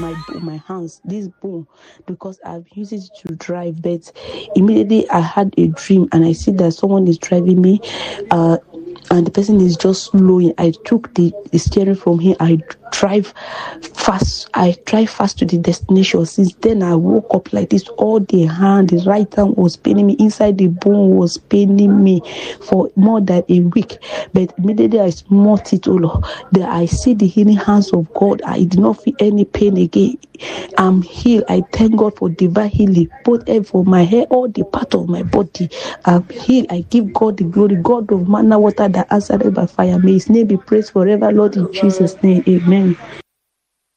my hands, this bone, because I've used it to drive. But immediately I had a dream and I see that someone is driving me, and the person is just slowing. I took the steering from him. I drive fast to the destination. Since then I woke up like this. All the right hand was paining me, inside the bone was paining me for more than a week. But immediately I smote it, that I see the healing hands of God. I did not feel any pain again. I'm healed. I thank God for divine healing, both for my hair, all the part of my body. I'm healed. I give God the glory. God of manna water that answered by fire. May his name be praised forever, Lord, in Jesus' name. Amen.